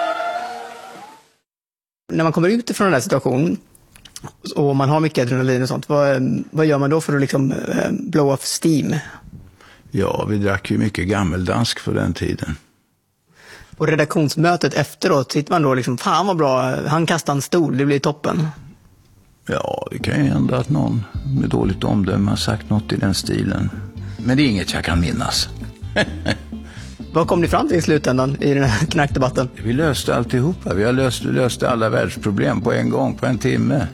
När man kommer ut ifrån den här situationen och man har mycket adrenalin och sånt, vad gör man då för att liksom blow off steam? Ja, vi drack ju mycket gammeldansk på den tiden. På redaktionsmötet efteråt sitter man då liksom, fan vad bra, han kastar en stol, det blir toppen. Ja, det kan ju hända att någon med dåligt omdöme har sagt något i den stilen. Men det är inget jag kan minnas. Vad kom ni fram till i slutändan i den här knackdebatten? Vi löste alltihopa. Vi har löste alla världsproblem på en gång, på en timme.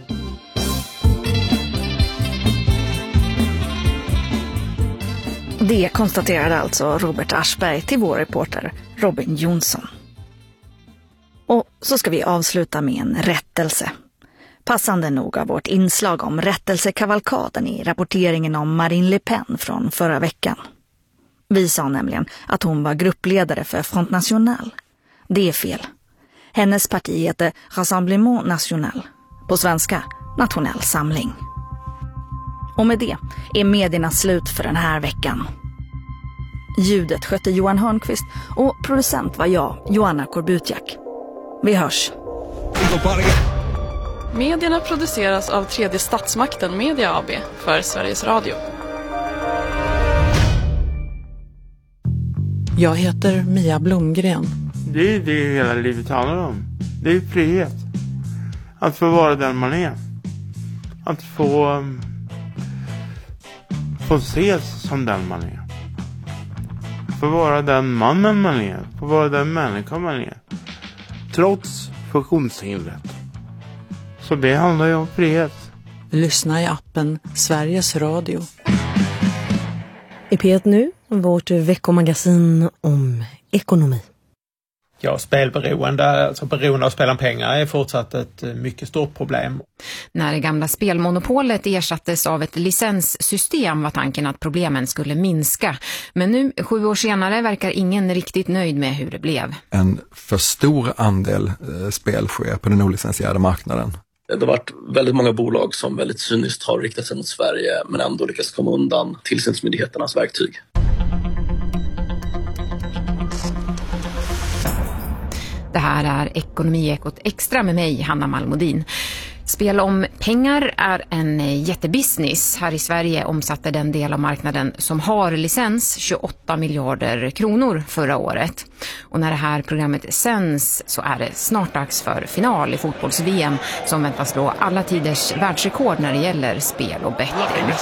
Det konstaterade alltså Robert Aschberg till vår reporter Robin Jonsson. Och så ska vi avsluta med en rättelse. Passande nog av vårt inslag om rättelsekavalkaden i rapporteringen om Marine Le Pen från förra veckan. Vi sa nämligen att hon var gruppledare för Front National. Det är fel. Hennes parti heter Rassemblement National. På svenska, Nationell Samling. Och med det är medierna slut för den här veckan. Ljudet skötte Johan Hörnqvist och producent var jag, Joanna Korbutjak. Vi hörs. Medierna produceras av Tredje Statsmakten Media AB för Sveriges Radio. Jag heter Mia Blomgren. Det är det hela livet handlar om. Det är frihet. Att få vara den man är. Att få ses som den man är. Få vara den mannen man är. Få vara den människan man är. Trots funktionshindret. Så det handlar ju om frihet. Lyssna i appen Sveriges Radio. I P1 nu, vårt veckomagasin om ekonomi. Ja, spelberoende, alltså beroende av att spela pengar är fortsatt ett mycket stort problem. När det gamla spelmonopolet ersattes av ett licenssystem var tanken att problemen skulle minska. Men nu, 7 år senare, verkar ingen riktigt nöjd med hur det blev. En för stor andel spel sker på den olicensierade marknaden. Det har varit väldigt många bolag som väldigt cyniskt har riktat sig mot Sverige men ändå lyckats komma undan tillsynsmyndigheternas verktyg. Det här är Ekonomiekot Extra med mig, Hanna Malmodin. Spel om pengar är en jättebusiness. Här i Sverige omsatte den del av marknaden som har licens 28 miljarder kronor förra året. Och när det här programmet sänds så är det snart dags för final i fotbolls-VM som väntas slå alla tiders världsrekord när det gäller spel och betting.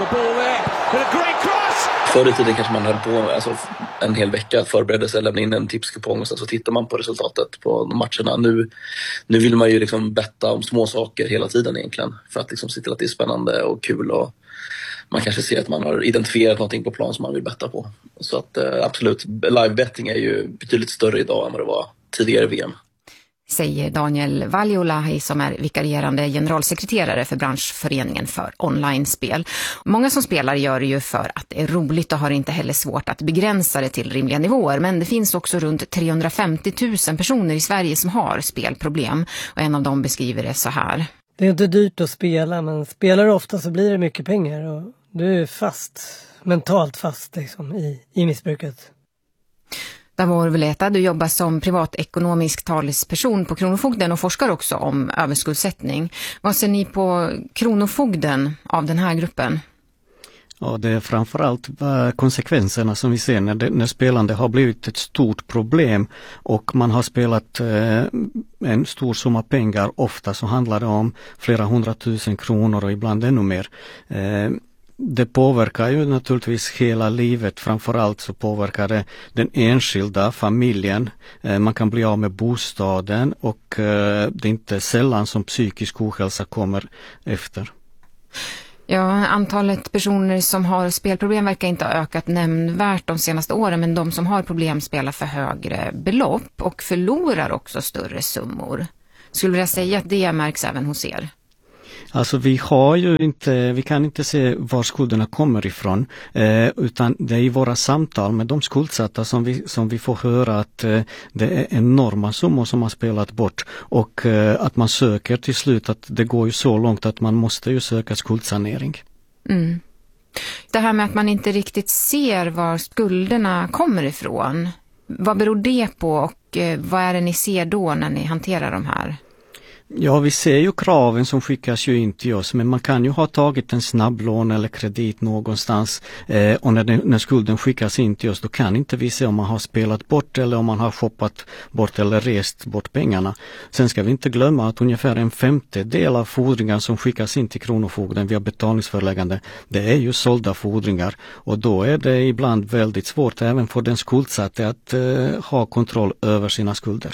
Förr i tiden kanske man höll på en hel vecka att förbereda sig, lämna in en tipskupong och sen så tittar man på resultatet på matcherna. Nu vill man ju liksom betta om små saker hela tiden egentligen för att liksom se till att det är spännande och kul och man kanske ser att man har identifierat någonting på plan som man vill betta på. Så att absolut, live-betting är ju betydligt större idag än vad det var tidigare i VM. Säger Daniel Valjolahi som är vikarierande generalsekreterare för branschföreningen för online-spel. Många som spelar gör det ju för att det är roligt och har inte heller svårt att begränsa det till rimliga nivåer. Men det finns också runt 350 000 personer i Sverige som har spelproblem och en av dem beskriver det så här. Det är inte dyrt att spela, men spelar du ofta så blir det mycket pengar och du är mentalt fast liksom, i missbruket. Davor Veleta, du jobbar som privatekonomisk talesperson på Kronofogden och forskar också om överskuldsättning. Vad ser ni på Kronofogden av den här gruppen? Och det är framförallt konsekvenserna som vi ser när spelande har blivit ett stort problem och man har spelat en stor summa pengar. Ofta så handlar det om flera 100 000 kronor och ibland ännu mer. Det påverkar ju naturligtvis hela livet. Framförallt så påverkar det den enskilda familjen. Man kan bli av med bostaden och det är inte sällan som psykisk ohälsa kommer efter. Ja, antalet personer som har spelproblem verkar inte ha ökat nämnvärt de senaste åren, men de som har problem spelar för högre belopp och förlorar också större summor. Skulle vilja säga att det märks även hos er? Alltså vi kan inte se var skulderna kommer ifrån, utan det är i våra samtal med de skuldsatta som vi får höra att det är enorma summor som har spelat bort och att man söker till slut, att det går ju så långt att man måste ju söka skuldsanering. Mm. Det här med att man inte riktigt ser var skulderna kommer ifrån, vad beror det på och vad är det ni ser då när ni hanterar de här? Ja, vi ser ju kraven som skickas ju in till oss, men man kan ju ha tagit en snabblån eller kredit någonstans och när skulden skickas in till oss, då kan inte vi se om man har spelat bort eller om man har shoppat bort eller rest bort pengarna. Sen ska vi inte glömma att ungefär 1/5 av fordringar som skickas in till Kronofogden via betalningsföreläggande, det är ju sålda fordringar och då är det ibland väldigt svårt även för den skuldsatte att ha kontroll över sina skulder.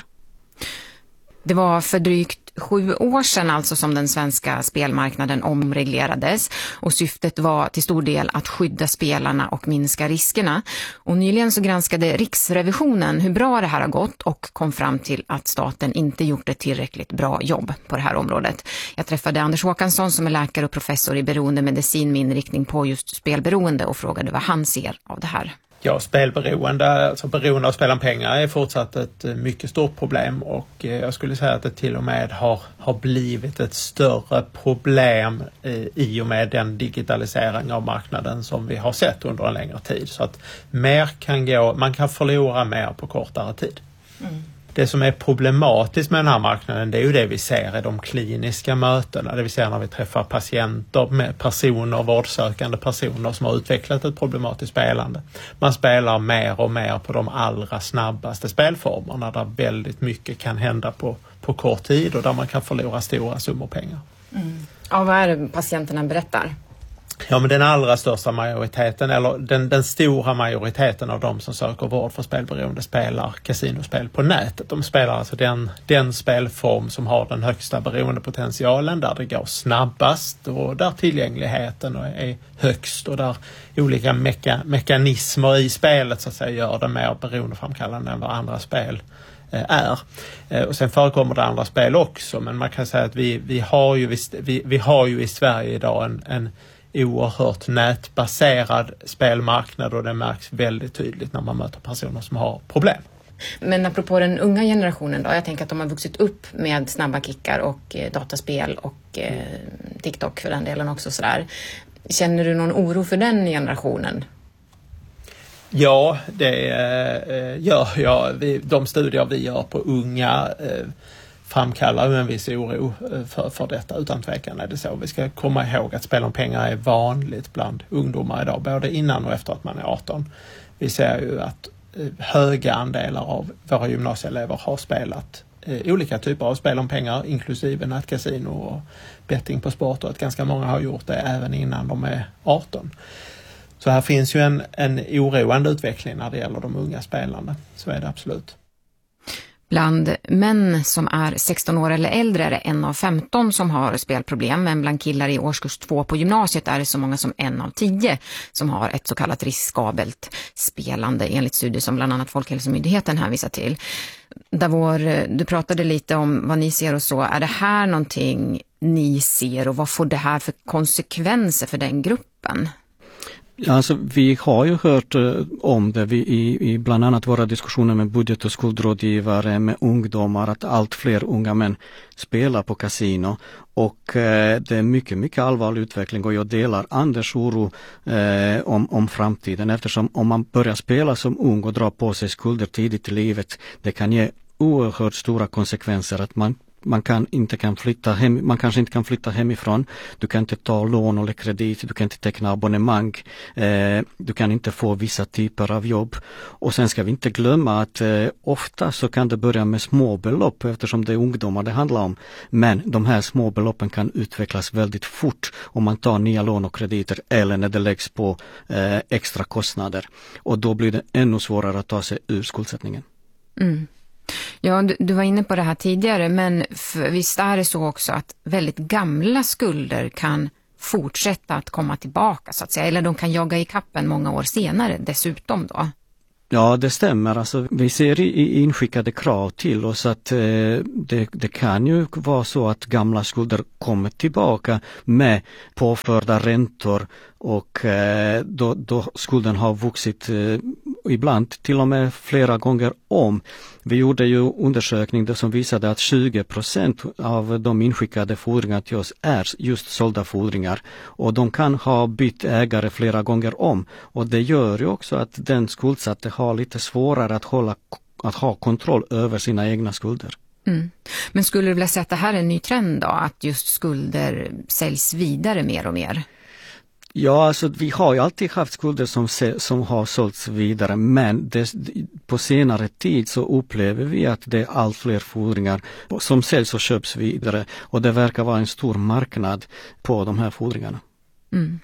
Det var för drygt 7 år sedan alltså som den svenska spelmarknaden omreglerades och syftet var till stor del att skydda spelarna och minska riskerna. Och nyligen så granskade Riksrevisionen hur bra det här har gått och kom fram till att staten inte gjort ett tillräckligt bra jobb på det här området. Jag träffade Anders Håkansson som är läkare och professor i beroendemedicin med inriktning på just spelberoende och frågade vad han ser av det här. Ja, spelberoende, alltså beroende av spel om pengar är fortsatt ett mycket stort problem och jag skulle säga att det till och med har blivit ett större problem i och med den digitalisering av marknaden som vi har sett under en längre tid. Så att man kan förlora mer på kortare tid. Mm. Det som är problematiskt med den här marknaden, det är ju det vi ser i de kliniska mötena. Det vill säga när vi träffar patienter med personer, vårdsökande personer som har utvecklat ett problematiskt spelande. Man spelar mer och mer på de allra snabbaste spelformerna där väldigt mycket kan hända på kort tid och där man kan förlora stora summor pengar. Mm. Ja, vad är det patienterna berättar? Ja, men den allra största majoriteten eller den stora majoriteten av de som söker vård för spelberoende spelar kasinospel på nätet. De spelar alltså den spelform som har den högsta beroendepotentialen, där det går snabbast och där tillgängligheten är högst och där olika mekanismer i spelet så att säga gör det mer beroendeframkallande än vad andra spel är. Och sen förekommer det andra spel också, men man kan säga att vi har ju i Sverige idag en oerhört nätbaserad spelmarknad och det märks väldigt tydligt när man möter personer som har problem. Men apropå den unga generationen då, jag tänker att de har vuxit upp med snabba kickar och dataspel och TikTok för den delen också sådär. Känner du någon oro för den generationen? Ja, det gör jag. De studier vi gör på unga framkallar en viss oro för detta, utan tvekan är det så. Vi ska komma ihåg att spel om pengar är vanligt bland ungdomar idag, både innan och efter att man är 18. Vi ser ju att höga andelar av våra gymnasieelever har spelat olika typer av spel om pengar, inklusive nätkasino och betting på sport, och att ganska många har gjort det även innan de är 18. Så här finns ju en oroande utveckling när det gäller de unga spelarna, så är det absolut. Bland män som är 16 år eller äldre är det 1 av 15 som har spelproblem, men bland killar i årskurs 2 på gymnasiet är det så många som 1 av 10 som har ett så kallat riskabelt spelande enligt studier som bland annat Folkhälsomyndigheten hänvisar till. Davor, du pratade lite om vad ni ser och så. Är det här någonting ni ser och vad får det här för konsekvenser för den gruppen? Alltså, vi har ju hört om det i bland annat våra diskussioner med budget- och skuldrådgivare, med ungdomar, att allt fler unga män spelar på kasino och det är mycket, mycket allvarlig utveckling, och jag delar Anders oro om framtiden, eftersom om man börjar spela som ung och drar på sig skulder tidigt i livet, det kan ge oerhört stora konsekvenser, att man man kanske inte kan flytta hemifrån, du kan inte ta lån eller kredit, du kan inte teckna abonnemang, du kan inte få vissa typer av jobb. Och sen ska vi inte glömma att ofta så kan det börja med små belopp eftersom det är ungdomar det handlar om. Men de här små beloppen kan utvecklas väldigt fort om man tar nya lån och krediter eller när det läggs på extra kostnader. Och då blir det ännu svårare att ta sig ur skuldsättningen. Mm. Ja, du var inne på det här tidigare, men visst är det så också att väldigt gamla skulder kan fortsätta att komma tillbaka så att säga, eller de kan jaga i kappen många år senare dessutom då? Ja, det stämmer. Alltså, vi ser i inskickade krav till oss att det kan ju vara så att gamla skulder kommer tillbaka med påförda räntor och då skulden har vuxit ibland till och med flera gånger om. Vi gjorde ju undersökning som visade att 20% av de inskickade fordringar till oss är just sålda fordringar och de kan ha bytt ägare flera gånger om och det gör ju också att den skuldsatte har lite svårare att ha kontroll över sina egna skulder. Mm. Men skulle du vilja säga att det här är en ny trend då, att just skulder säljs vidare mer och mer? Ja, alltså vi har ju alltid haft skulder som har sålts vidare, men på senare tid så upplever vi att det är allt fler fordringar som säljs och köps vidare och det verkar vara en stor marknad på de här fordringarna. Mm.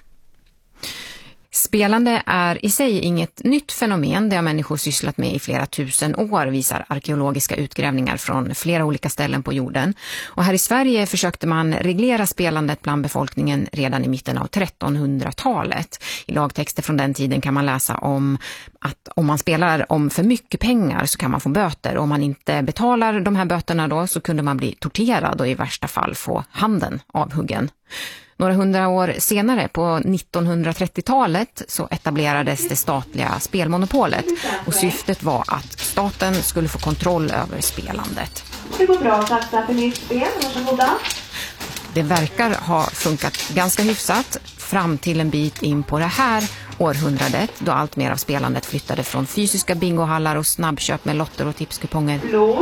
Spelande är i sig inget nytt fenomen, det har människor sysslat med i flera tusen år, visar arkeologiska utgrävningar från flera olika ställen på jorden. Och här i Sverige försökte man reglera spelandet bland befolkningen redan i mitten av 1300-talet. I lagtexter från den tiden kan man läsa om att om man spelar om för mycket pengar så kan man få böter. Om man inte betalar de här böterna då så kunde man bli torterad och i värsta fall få handen avhuggen. Några hundra år senare, på 1930-talet, så etablerades det statliga spelmonopolet och syftet var att staten skulle få kontroll över spelandet. Det går bra att satsa för nytt spel, varsågoda. Det verkar ha funkat ganska hyfsat fram till en bit in på det här århundradet då allt mer av spelandet flyttade från fysiska bingohallar och snabbköp med lotter och tipskuponger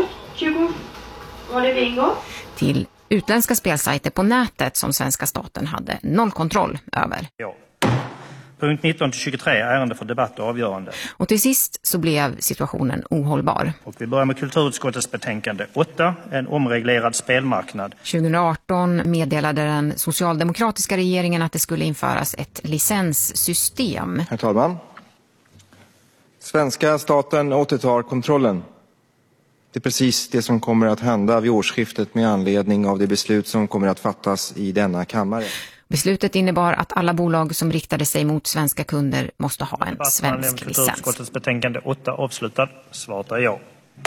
var det bingo? till utländska spelsajter på nätet som svenska staten hade noll kontroll över. Ja. Punkt 19-23, ärende för debatt och avgörande. Och till sist så blev situationen ohållbar. Och vi börjar med kulturutskottets betänkande 8, en omreglerad spelmarknad. 2018 meddelade den socialdemokratiska regeringen att det skulle införas ett licenssystem. Herr talman. Svenska staten återtar kontrollen. Det är precis det som kommer att hända vid årsskiftet med anledning av det beslut som kommer att fattas i denna kammare. Beslutet innebar att alla bolag som riktade sig mot svenska kunder måste ha en svensk licens. Utskottets betänkande 8 avslutad. Svaret är ja.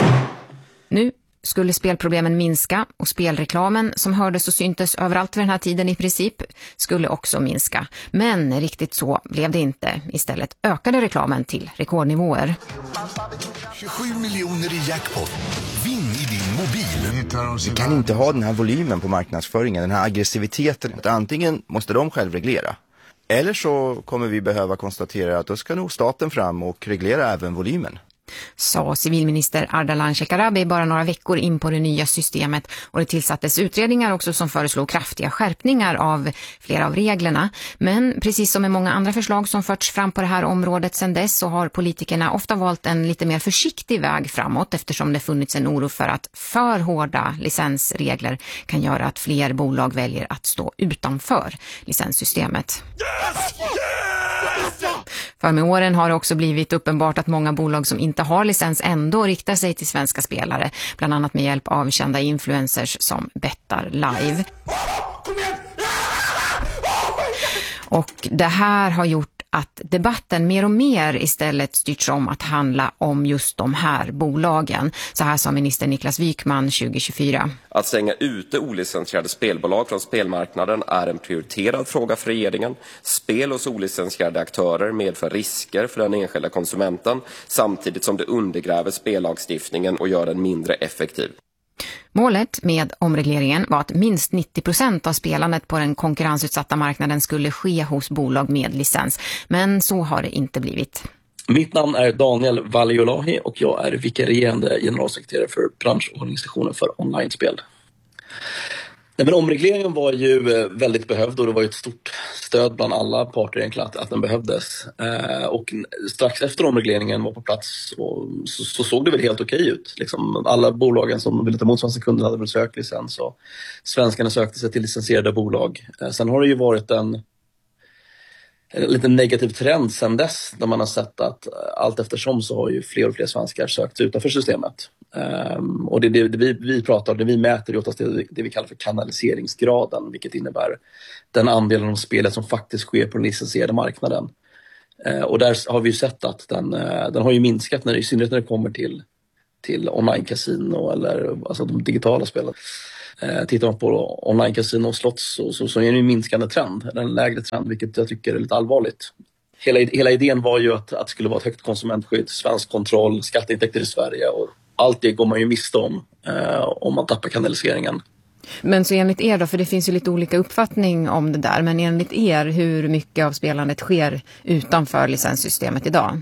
Nu skulle spelproblemen minska och spelreklamen som hördes och syntes överallt vid den här tiden i princip skulle också minska. Men riktigt så blev det inte. Istället ökade reklamen till rekordnivåer. 27 miljoner i jackpot. Vinn i din mobil. Vi kan inte ha den här volymen på marknadsföringen, den här aggressiviteten. Antingen måste de själv reglera. Eller så kommer vi behöva konstatera att då ska nog staten fram och reglera även volymen. Sa civilminister Ardalan Shekarabi bara några veckor in på det nya systemet och det tillsattes utredningar också som föreslog kraftiga skärpningar av flera av reglerna. Men precis som med många andra förslag som förts fram på det här området sedan dess så har politikerna ofta valt en lite mer försiktig väg framåt eftersom det funnits en oro för att för hårda licensregler kan göra att fler bolag väljer att stå utanför licenssystemet. För med åren har det också blivit uppenbart att många bolag som inte har licens ändå riktar sig till svenska spelare, bland annat med hjälp av kända influencers som bettar live. Och det här har gjort att debatten mer och mer istället styrts om att handla om just de här bolagen. Så här sa minister Niklas Wykman 2024. Att stänga ute olicensierade spelbolag från spelmarknaden är en prioriterad fråga för regeringen. Spel hos olicensierade aktörer medför risker för den enskilda konsumenten samtidigt som det undergräver spellagstiftningen och gör den mindre effektiv. Målet med omregleringen var att minst 90% av spelandet på den konkurrensutsatta marknaden skulle ske hos bolag med licens. Men så har det inte blivit. Mitt namn är Daniel Valiolahi och jag är vikarierande generalsekreterare för branschorganisationen för online-spel. Nej, men omregleringen var ju väldigt behövd och det var ju ett stort stöd bland alla parter egentligen att den behövdes. Och strax efter omregleringen var på plats så såg det väl helt okej ut. Liksom, alla bolagen som ville ta emot svenska kunder hade väl sökt licens och svenskarna sökte sig till licensierade bolag. Sen har det ju varit en liten negativ trend sedan dess där man har sett att allt eftersom så har ju fler och fler svenskar sökt utanför systemet. Och det vi pratar om, det vi mäter är oftast det vi kallar för kanaliseringsgraden, vilket innebär den andelen av spelet som faktiskt sker på den licensierade marknaden. Och där har vi ju sett att den har ju minskat i synnerhet när det kommer till online-casino eller alltså de digitala spelen. Tittar man på online-casino och slots så är det en minskande trend, en lägre trend, vilket jag tycker är lite allvarligt. Hela idén var ju att det skulle vara ett högt konsumentskydd, svensk kontroll, skatteintäkter i Sverige och allt det går man ju miste om man tappar kanaliseringen. Men så enligt er då, för det finns ju lite olika uppfattning om det där, men enligt er, hur mycket av spelandet sker utanför licenssystemet idag?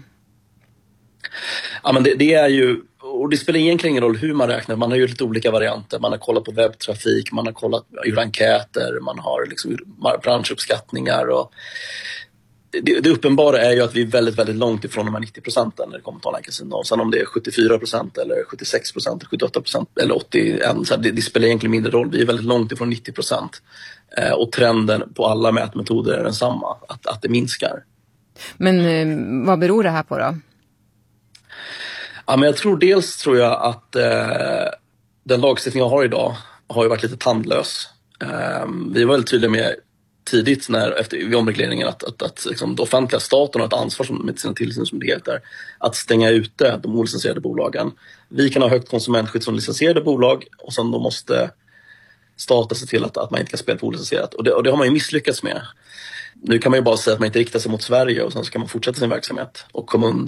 Ja, men det är ju, och det spelar egentligen ingen roll hur man räknar, man har ju lite olika varianter, man har kollat på webbtrafik, man har kollat ur enkäter, man har liksom branschuppskattningar och det uppenbara är ju att vi är väldigt, väldigt långt ifrån de här 90% när det kommer till online-casino. Och sen om det är 74% eller 76%, 78% eller 81%, så det spelar egentligen mindre roll. Vi är väldigt långt ifrån 90%. Och trenden på alla mätmetoder är densamma, att det minskar. Men vad beror det här på då? Ja, men dels tror jag att den lagstiftning jag har idag har ju varit lite tandlös. Vi var väldigt tydliga med tidigt vid omregleringen att liksom, det offentliga staten har ett ansvar med sina tillsynsmyndigheter att stänga ute de olicensierade bolagen. Vi kan ha högt konsumentskydd som licensierade bolag och sen då måste staten se till att man inte kan spela på olicensierat. Och det har man ju misslyckats med. Nu kan man ju bara säga att man inte riktar sig mot Sverige och sen så kan man fortsätta sin verksamhet och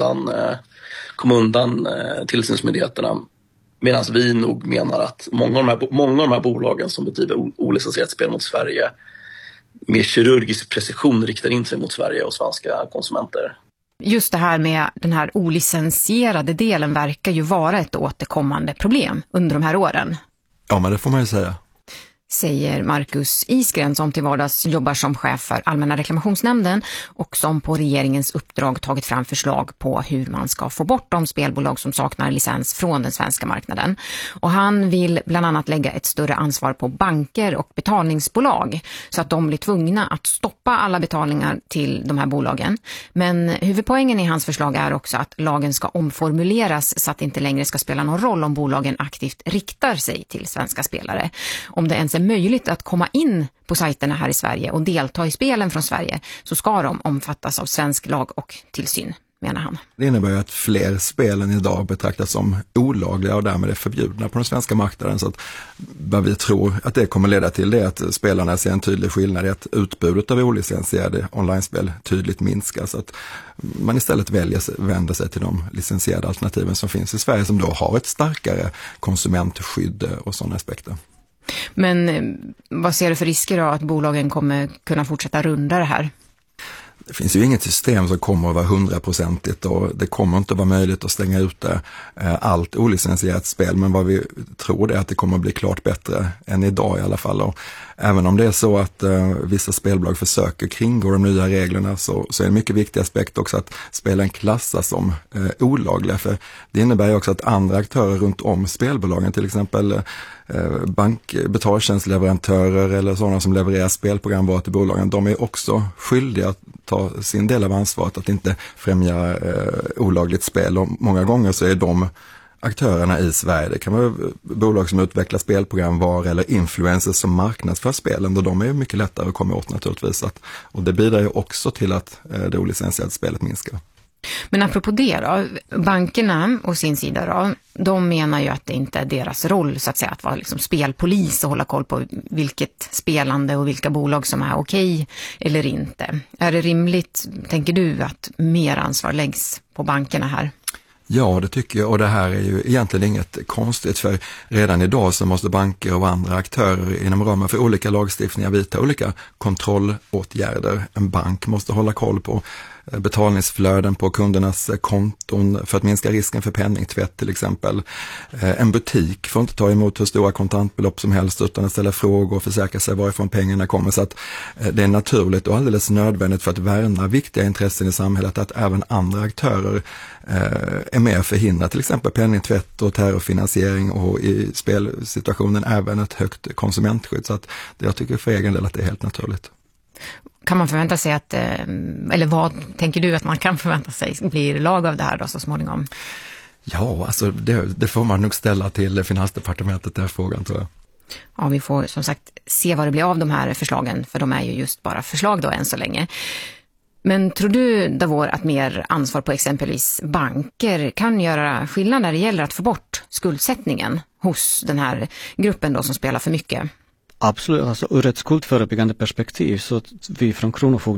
komma undan tillsynsmyndigheterna. Medan vi nog menar att många av de här bolagen som bedriver olicensierat spel mot Sverige med kirurgisk precision riktar in sig mot Sverige och svenska konsumenter. Just det här med den här olicensierade delen verkar ju vara ett återkommande problem under de här åren. Ja, men det får man ju säga. Säger Marcus Isgren som till vardags jobbar som chef för Allmänna reklamationsnämnden och som på regeringens uppdrag tagit fram förslag på hur man ska få bort de spelbolag som saknar licens från den svenska marknaden. Och han vill bland annat lägga ett större ansvar på banker och betalningsbolag så att de blir tvungna att stoppa alla betalningar till de här bolagen. Men huvudpoängen i hans förslag är också att lagen ska omformuleras så att det inte längre ska spela någon roll om bolagen aktivt riktar sig till svenska spelare. Om det ens är möjligt att komma in på sajterna här i Sverige och delta i spelen från Sverige så ska de omfattas av svensk lag och tillsyn, menar han. Det innebär ju att fler spelen idag betraktas som olagliga och därmed är förbjudna på den svenska marknaden. Så att vad vi tror att det kommer leda till är att spelarna ser en tydlig skillnad i att utbudet av olicensierade online-spel tydligt minskar. Så att man istället vänder sig till de licensierade alternativen som finns i Sverige som då har ett starkare konsumentskydd och sådana aspekter. Men vad ser du för risker då att bolagen kommer kunna fortsätta runda det här? Det finns ju inget system som kommer att vara 100% och det kommer inte vara möjligt att stänga ute allt olicensierat spel, men vad vi tror är att det kommer att bli klart bättre än idag i alla fall. Och även om det är så att vissa spelbolag försöker kringgå de nya reglerna så är det en mycket viktig aspekt också att spelen klassas som olagliga, för det innebär ju också att andra aktörer runt om spelbolagen, till exempel betaltjänstleverantörer eller sådana som levererar spelprogram till bolagen, de är också skyldiga att ta sin del av ansvaret att inte främja olagligt spel, och många gånger så är de aktörerna i Sverige, det kan vara bolag som utvecklar spelprogram eller influencers som marknadsför spelen, och de är mycket lättare att komma åt naturligtvis, och det bidrar ju också till att det olicensierade spelet minskar. Men apropå det då, bankerna och sin sida då, de menar ju att det inte är deras roll så att säga att vara liksom spelpolis och hålla koll på vilket spelande och vilka bolag som är okej eller inte. Är det rimligt, tänker du, att mer ansvar läggs på bankerna här? Ja, det tycker jag, och det här är ju egentligen inget konstigt, för redan idag så måste banker och andra aktörer inom ramen för olika lagstiftningar vidta olika kontrollåtgärder. En bank måste hålla koll på betalningsflöden på kundernas konton för att minska risken för penningtvätt till exempel. En butik får inte ta emot hur stora kontantbelopp som helst utan att ställa frågor och försäkra sig varifrån pengarna kommer. Så att det är naturligt och alldeles nödvändigt för att värna viktiga intressen i samhället att även andra aktörer är med och förhindra till exempel penningtvätt och terrorfinansiering och i spelsituationen även ett högt konsumentskydd. Så att jag tycker för egen del att det är helt naturligt. Kan man förvänta sig att, eller vad tänker du att man kan förvänta sig blir lag av det här då så småningom? Ja, alltså det får man nog ställa till Finansdepartementet den frågan tror jag. Ja, vi får som sagt se vad det blir av de här förslagen, för de är ju just bara förslag då än så länge. Men tror du, Davor, att mer ansvar på exempelvis banker kan göra skillnad när det gäller att få bort skuldsättningen hos den här gruppen då som spelar för mycket? Absolut, alltså ur ett skuldförebyggande perspektiv så vi från Kronofogden